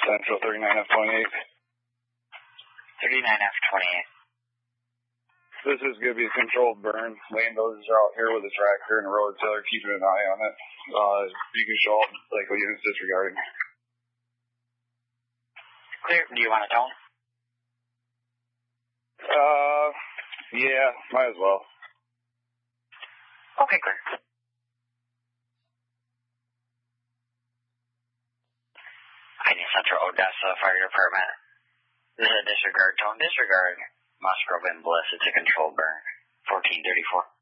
Central 39F28. 39F28. This is going to be a controlled burn. Lane dozers are out here with a tractor and a road tiller keeping an eye on it. You can show up likely units disregarding. Clear. Do you want a tone? Yeah, might as well. Okay, clear. I need Central Odessa Fire Department. This is a disregard tone. Disregard Musgrove and Bliss. It's a controlled burn. 1434.